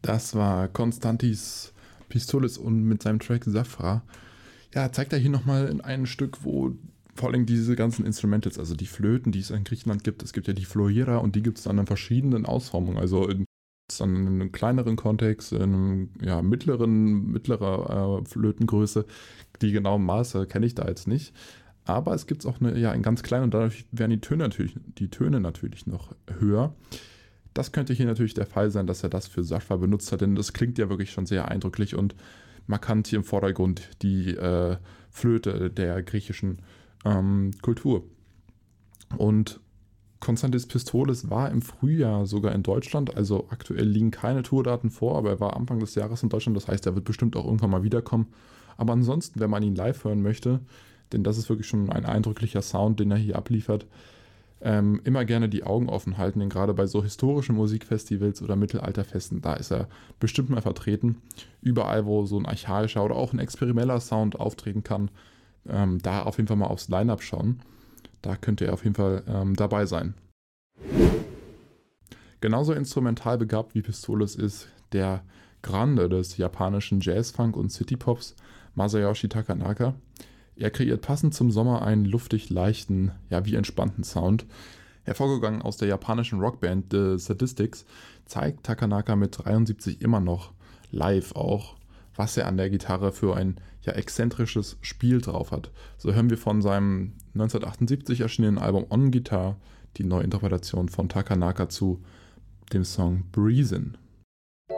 Das war Konstantis Pistoles und mit seinem Track Safra. Ja, zeigt er hier nochmal in einem Stück, wo vor allem diese ganzen Instrumentals, also die Flöten, die es in Griechenland gibt, es gibt ja die Floira und die gibt es dann in verschiedenen Ausformungen, also in einem kleineren Kontext, in einem mittlerer Flötengröße. Die genauen Maße kenne ich da jetzt nicht. Aber es gibt es auch in ganz klein und dadurch werden die Töne natürlich noch höher. Das könnte hier natürlich der Fall sein, dass er das für Safra benutzt hat, denn das klingt ja wirklich schon sehr eindrücklich und markant hier im Vordergrund die Flöte der griechischen Kultur. Und Konstantis Pistoles war im Frühjahr sogar in Deutschland, also aktuell liegen keine Tourdaten vor, aber er war Anfang des Jahres in Deutschland, das heißt, er wird bestimmt auch irgendwann mal wiederkommen. Aber ansonsten, wenn man ihn live hören möchte, denn das ist wirklich schon ein eindrücklicher Sound, den er hier abliefert, immer gerne die Augen offen halten, denn gerade bei so historischen Musikfestivals oder Mittelalterfesten, da ist er bestimmt mal vertreten. Überall, wo so ein archaischer oder auch ein experimenteller Sound auftreten kann, da auf jeden Fall mal aufs Line-Up schauen. Da könnte er auf jeden Fall dabei sein. Genauso instrumental begabt wie Pistoles ist der Grande des japanischen Jazz-Funk und City-Pops, Masayoshi Takanaka. Er kreiert passend zum Sommer einen luftig leichten, wie entspannten Sound. Hervorgegangen aus der japanischen Rockband The Sadistics, zeigt Takanaka mit 73 immer noch live auch, was er an der Gitarre für ein exzentrisches Spiel drauf hat. So hören wir von seinem 1978 erschienenen Album On Guitar die Neuinterpretation von Takanaka zu dem Song Breezin'.